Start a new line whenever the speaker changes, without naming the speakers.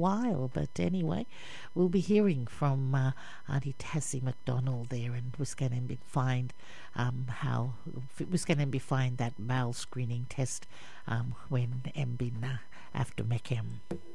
while. But anyway, we'll be hearing from Auntie Tassie McDonald there, and was going to find how it was going to be find that male screening test when Mbina after Mekem.